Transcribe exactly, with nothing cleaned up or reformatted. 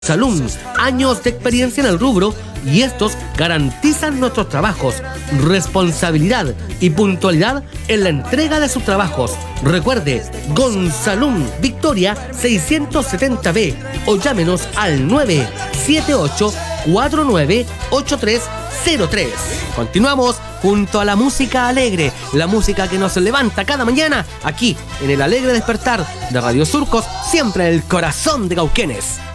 Salum, años de experiencia en el rubro y estos garantizan nuestros trabajos, responsabilidad y puntualidad en la entrega de sus trabajos. Recuerde, Gonzalum Victoria seiscientos setenta B o llámenos al nueve siete ocho cuatro nueve ocho tres cero tres. Continuamos junto a la música alegre, la música que nos levanta cada mañana aquí en el alegre despertar de Radio Surcos, siempre en el corazón de Cauquenes.